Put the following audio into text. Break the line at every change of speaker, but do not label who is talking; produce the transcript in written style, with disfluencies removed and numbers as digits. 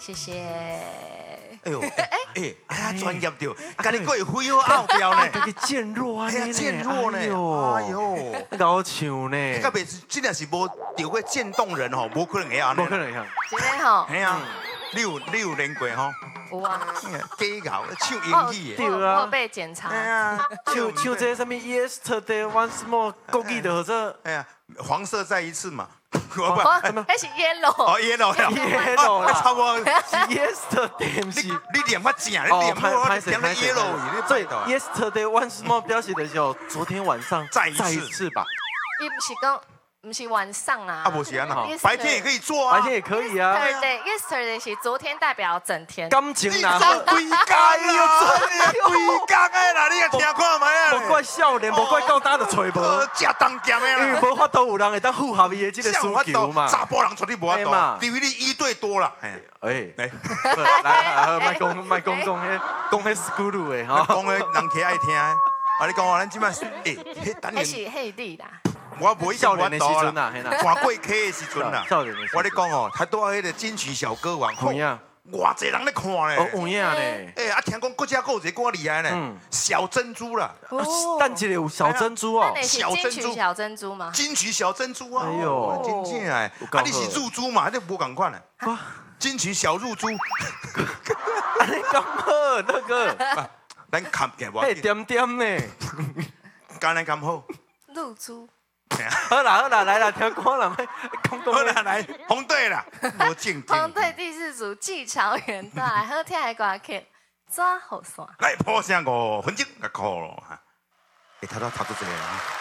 谢谢。
哎呦，专业着，家己过会飞好后标呢，
这个渐弱啊，
渐弱呢，哎呦，
搞笑呢，
迄个袂是，真正是无着过渐冻人吼，无可能会安尼，
不可能呀，
今天吼，
系啊，你有练过吼？
有啊，
假搞唱英语的，
我有被检查。
哎呀，
唱这个什么 Yesterday Once More， 国语的或者，
哎呀，黄色再一次嘛。
那是 yellow。
哦 yellow，
差不多 yesterday 不是。
你练我正，你练我练个 yellow，
对 yesterday once more 表示的时候，昨天晚上再一次吧。
伊不是讲，不是晚上啊。
啊，不是啊，白天也可以做啊。
白天也可以啊。
Yesterday 是昨天代表整天。
感情
哪？规工啊，规工的啦，你也听看没啊？
无怪少年，无怪到大就找无。
正当剑的啦。
因为无法度有人会当符合伊的这个需求嘛。
查甫人绝对无法度，除非你一对多啦。
哎，来，卖讲讲迄 school 的哈，
讲的人客爱听。啊，你讲啊，咱即摆
迄是黑地啦。
我无少
年的时阵啦，
看过 K 的时阵啦。我咧讲哦，他都迄个金曲小歌王，
有影，
偌济人咧看咧。
哦，有影咧。
啊，听讲国家有一个歌厉害咧，小珍珠啦。
但一个有小珍珠哦。
小珍珠，小珍珠吗？
金曲小珍珠啊！
哎呦，
真正哎，啊，你是入珠嘛？你无共款咧。金曲小入珠。
你咁好那个？
咱看嘅我。
嘿，点点呢？
干咱咁好。
入珠。
好啦，来啦，听歌啦，
好啦，来红队啦，无正经。
红队第4组技巧员带来好听的歌曲，抓好线。
来，破声5分钟，个酷咯，会头到差不多这个。